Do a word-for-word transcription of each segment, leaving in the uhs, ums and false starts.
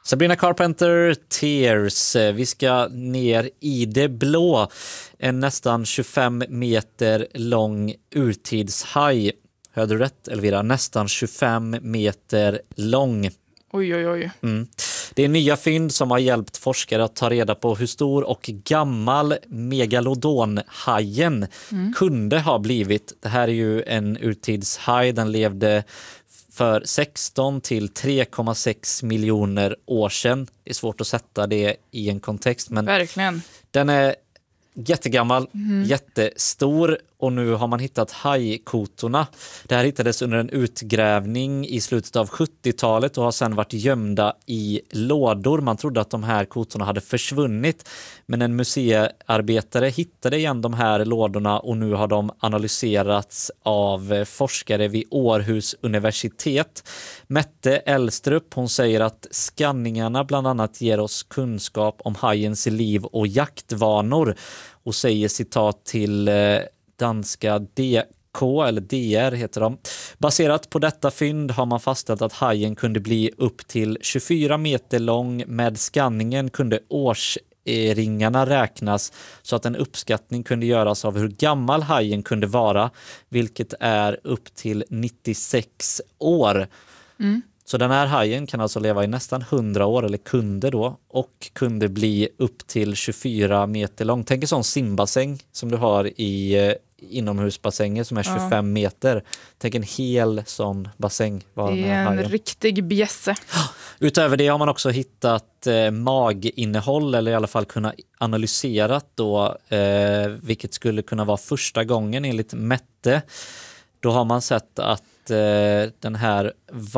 Sabrina Carpenter, Tears. Vi ska ner i det blå. En nästan tjugofem meter lång urtidshaj. Hörde du rätt, Elvira? Nästan tjugofem meter lång. Oj, oj, oj. Mm. Det är nya fynd som har hjälpt forskare att ta reda på hur stor och gammal megalodonhajen mm. kunde ha blivit. Det här är ju en urtidshaj. Den levde för sexton till tre komma sex miljoner år sedan. Det är svårt att sätta det i en kontext. Men verkligen. Den är jättegammal, mm. jättestor, och nu har man hittat hajkotorna. Det här hittades under en utgrävning i slutet av sjuttiotalet och har sedan varit gömda i lådor. Man trodde att de här kotorna hade försvunnit, men en museiarbetare hittade igen de här lådorna och nu har de analyserats av forskare vid Århus universitet. Mette Elstrup, hon säger att skanningarna bland annat ger oss kunskap om hajens liv och jaktvanor, och säger citat till eh, danska D K eller D R heter de. Baserat på detta fynd har man fastställt att hajen kunde bli upp till tjugofyra meter lång. Med skanningen kunde årsringarna räknas så att en uppskattning kunde göras av hur gammal hajen kunde vara, vilket är upp till nittiosex år. Mm. Så den här hajen kan alltså leva i nästan hundra år, eller kunde då, och kunde bli upp till tjugofyra meter lång. Tänk en sån simbassäng som du har i eh, inomhusbassänger som är tjugofem ja. meter. Tänk en hel sån bassäng. Var det är en hajen. riktig bjässe. Utöver det har man också hittat eh, maginnehåll, eller i alla fall kunnat analyserat då, eh, vilket skulle kunna vara första gången enligt Mette. Då har man sett att den här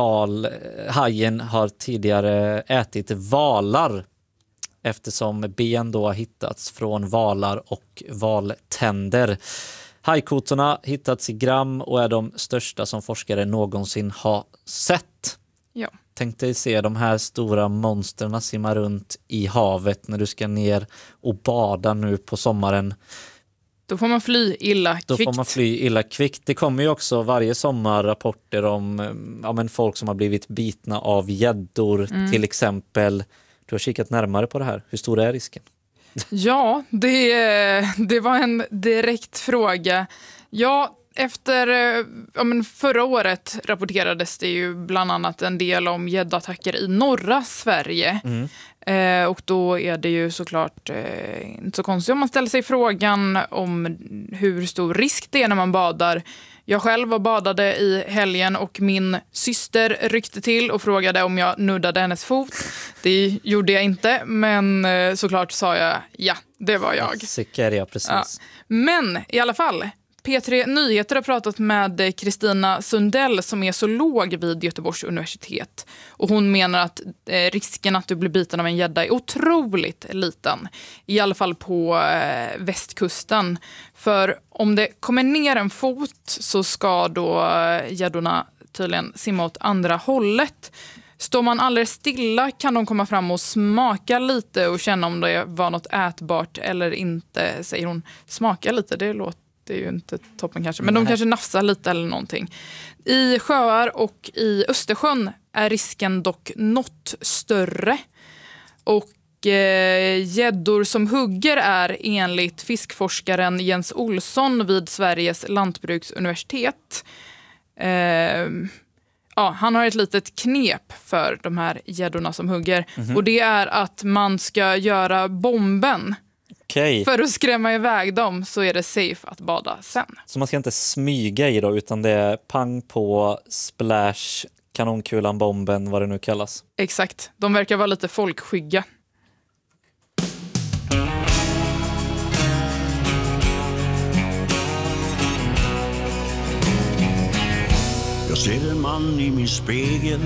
valhajen har tidigare ätit valar, eftersom ben då har hittats från valar och valtänder. Hajkotorna hittats i gram och är de största som forskare någonsin har sett. Ja. Tänk dig se de här stora monsterna simma runt i havet när du ska ner och bada nu på sommaren. Då får man fly illa kvickt. Då får man fly illa kvickt. Det kommer ju också varje sommar rapporter om ja, men folk som har blivit bitna av gäddor mm. till exempel. Du har kikat närmare på det här. Hur stor är risken? Ja, det, det var en direkt fråga. Ja, efter ja, men förra året rapporterades det ju bland annat en del om gäddattacker i norra Sverige. Mm. Eh, och då är det ju såklart eh, inte så konstigt om man ställer sig frågan om hur stor risk det är när man badar. Jag själv var badade i helgen och min syster ryckte till och frågade om jag nuddade hennes fot. Det gjorde jag inte, men eh, såklart sa jag ja, det var jag. Sikker, ja, precis. Ja. Men i alla fall, P tre Nyheter har pratat med Kristina Sundell som är zoolog vid Göteborgs universitet. Och hon menar att eh, risken att du blir biten av en gädda är otroligt liten. I alla fall på eh, västkusten. För om det kommer ner en fot så ska då eh, gäddorna tydligen simma åt andra hållet. Står man alldeles stilla kan de komma fram och smaka lite och känna om det var något ätbart eller inte, säger hon. Smaka lite, det låter Det är ju inte toppen kanske. Men Nej. de kanske nafsar lite eller någonting. I sjöar och i Östersjön är risken dock något större. Och eh, gäddor som hugger är enligt fiskforskaren Jens Olsson vid Sveriges lantbruksuniversitet. Eh, ja, han har ett litet knep för de här gäddorna som hugger. Mm-hmm. Och det är att man ska göra bomben. Okay. För att skrämma iväg dem så är det safe att bada sen. Så man ska inte smyga i då, utan det är pang på, splash, kanonkulan, bomben, vad det nu kallas. Exakt. De verkar vara lite folkskygga. Jag ser en man i min spegel.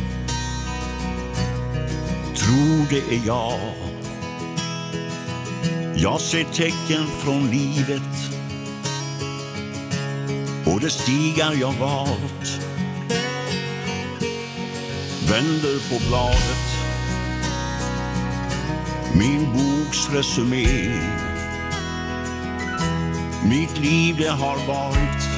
Tror det är jag. Jag ser tecken från livet och det stigar jag valt. Vänder på bladet, min boks resumé. Mitt liv det har varit